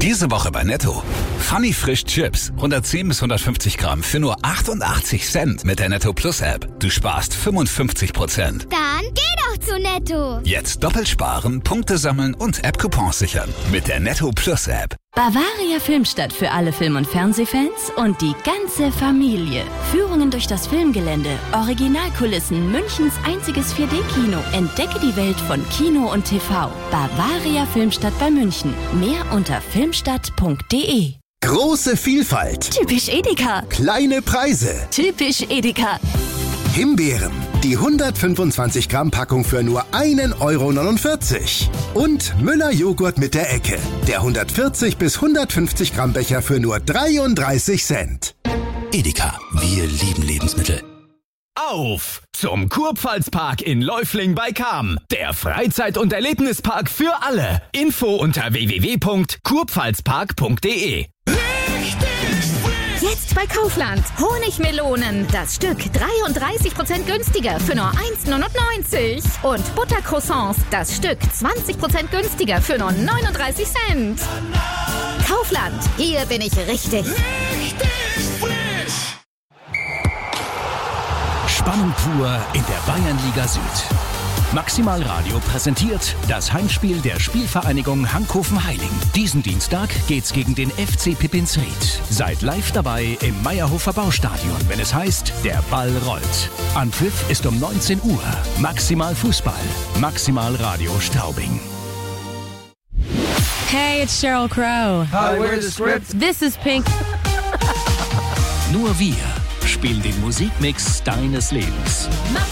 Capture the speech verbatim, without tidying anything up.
Diese Woche bei Netto. Funny Frisch Chips. hundertzehn bis hundertfünfzig Gramm für nur achtundachtzig Cent mit der Netto Plus App. Du sparst fünfundfünfzig Prozent. Dann geh doch zu Netto. Jetzt doppelt sparen, Punkte sammeln und App-Coupons sichern. Mit der Netto Plus App. Bavaria Filmstadt für alle Film- und Fernsehfans und die ganze Familie. Führungen durch das Filmgelände, Originalkulissen, Münchens einziges vier D Kino. Entdecke die Welt von Kino und T V. Bavaria Filmstadt bei München. Mehr unter filmstadt punkt de. Große Vielfalt. Typisch Edeka. Kleine Preise. Typisch Edeka. Himbeeren. Die hundertfünfundzwanzig Gramm Packung für nur einen Euro neunundvierzig. Und Müller Joghurt mit der Ecke. Der hundertvierzig bis hundertfünfzig Gramm Becher für nur dreiunddreißig Cent. Edeka. Wir lieben Lebensmittel. Auf zum Kurpfalzpark in Läufling bei Cham. Der Freizeit- und Erlebnispark für alle. Info unter w w w punkt kurpfalzpark punkt de. Jetzt bei Kaufland. Honigmelonen. Das Stück dreiunddreißig Prozent günstiger für nur eins neunundneunzig. Und Buttercroissants. Das Stück zwanzig Prozent günstiger für nur neununddreißig Cent. Kaufland. Hier bin ich richtig. Richtig frisch. Spannung pur in der Bayernliga Süd. Maximal Radio präsentiert das Heimspiel der Spielvereinigung Hankhofen-Heiling. Diesen Dienstag geht's gegen den F C Pippins-Ried. Seid live dabei im Meierhofer Baustadion, wenn es heißt, der Ball rollt. Anpfiff ist um neunzehn Uhr. Maximal Fußball. Maximal Radio Straubing. Hey, it's Sheryl Crow. Hi, where's the script? This is Pink. Nur wir spielen den Musikmix deines Lebens.